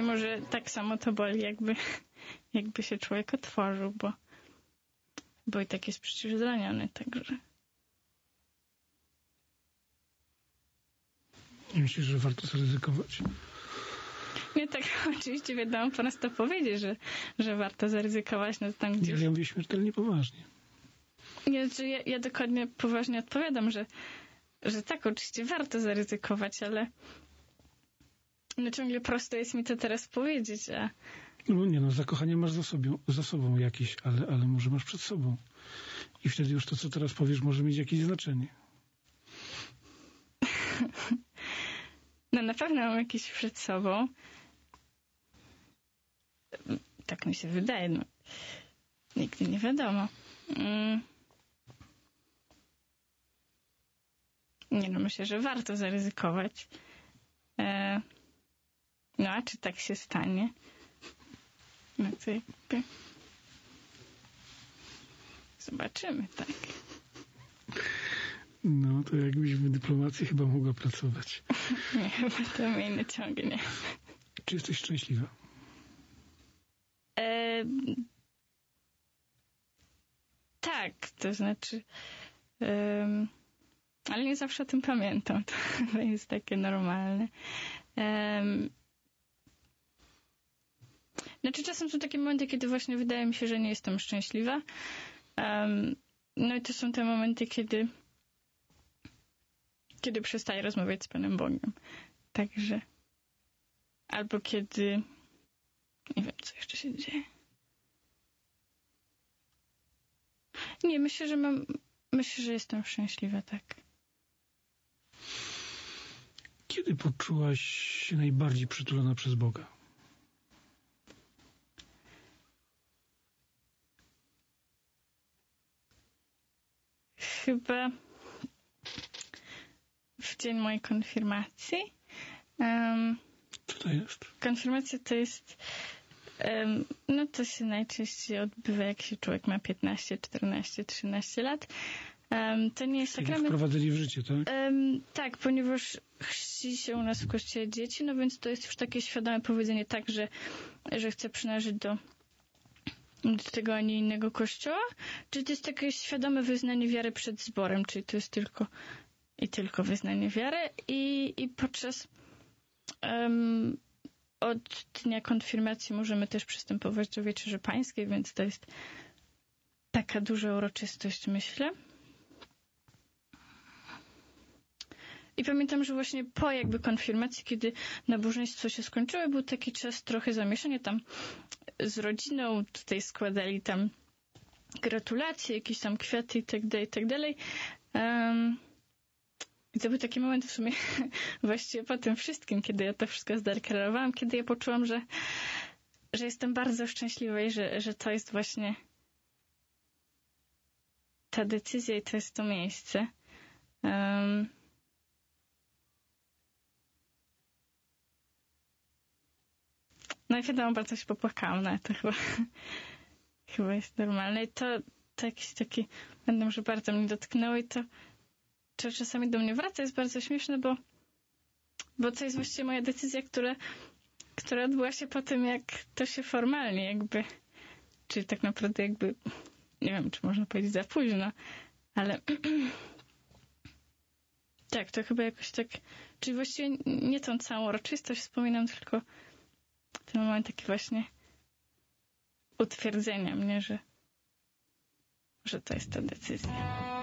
może tak samo to boli, jakby się człowiek otworzył, bo i tak jest przecież zraniony, także... Nie myślisz, że warto zaryzykować? Nie, tak oczywiście wiadomo, po nas to powiedzieć, że warto zaryzykować, no tam gdzieś... Ja mówię śmiertelnie poważnie. Nie, ja dokładnie poważnie odpowiadam, że tak, oczywiście warto zaryzykować, ale no ciągle prosto jest mi to teraz powiedzieć, a... No nie, no zakochanie masz za sobą jakieś, ale może masz przed sobą. I wtedy już to, co teraz powiesz, może mieć jakieś znaczenie. No na pewno mam jakieś przed sobą. Tak mi się wydaje, no. Nigdy nie wiadomo. Nie no, myślę, że warto zaryzykować. No a czy tak się stanie? No to jakby... Zobaczymy, tak. No, to jakbyś w dyplomacji chyba mogła pracować. Nie, chyba to mnie nie ciągnie. Czy jesteś szczęśliwa? Tak, to znaczy... ale nie zawsze o tym pamiętam. To jest takie normalne. Znaczy czasem są takie momenty, kiedy właśnie wydaje mi się, że nie jestem szczęśliwa. No i to są te momenty, kiedy przestaję rozmawiać z Panem Bogiem. Także... Albo kiedy... Nie wiem, co jeszcze się dzieje. Nie, myślę, że jestem szczęśliwa, tak. Kiedy poczułaś się najbardziej przytulona przez Boga? Chyba w dzień mojej konfirmacji. Co to jest? Konfirmacja to jest... no to się najczęściej odbywa, jak się człowiek ma 15, 14, 13 lat. To nie jest sakrament... Wprowadzili w życie, tak? Tak, ponieważ chrzci się u nas w kościele dzieci, no więc to jest już takie świadome powiedzenie tak, że chcę przynależeć do tego, a nie innego kościoła. Czyli to jest takie świadome wyznanie wiary przed zborem, czyli to jest tylko wyznanie wiary i podczas od dnia konfirmacji możemy też przystępować do Wieczerzy Pańskiej, więc to jest taka duża uroczystość, myślę. I pamiętam, że właśnie po jakby konfirmacji, kiedy nabożeństwo się skończyło, był taki czas trochę zamieszania tam z rodziną, tutaj składali tam gratulacje, jakieś tam kwiaty i tak dalej. I to był taki moment w sumie właściwie po tym wszystkim, kiedy ja to wszystko zdeklarowałam, kiedy ja poczułam, że jestem bardzo szczęśliwa i że to jest właśnie ta decyzja i to jest to miejsce. No i wiadomo, bardzo się popłakałam, no to chyba jest normalne. I to jakiś taki, będę, że bardzo mnie dotknęło i to czasami do mnie wraca, jest bardzo śmieszne, bo to jest właściwie moja decyzja, która odbyła się po tym, jak to się formalnie jakby, czyli tak naprawdę jakby, nie wiem, czy można powiedzieć za późno, ale tak, to chyba jakoś tak, czyli właściwie nie tą całą uroczystość wspominam, tylko ten moment taki właśnie utwierdzenia mnie, że to jest ta decyzja.